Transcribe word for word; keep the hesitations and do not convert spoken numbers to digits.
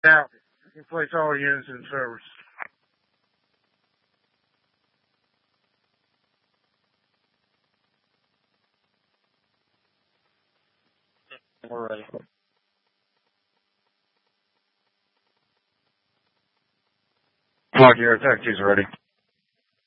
Now, you can place all units in service. We're ready. Lock your attack tees ready.